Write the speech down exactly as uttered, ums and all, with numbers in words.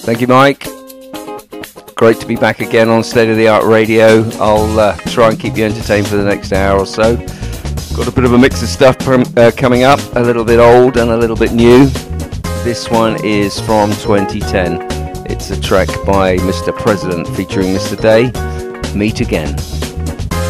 Thank you, Mike. Great to be back again on State of the Art Radio. I'll uh, try and keep you entertained for the next hour or so. Got a bit of a mix of stuff from, uh, coming up, a little bit old and a little bit new. This one is from twenty ten. It's a track by Mister President featuring Mister Day, Meet Again.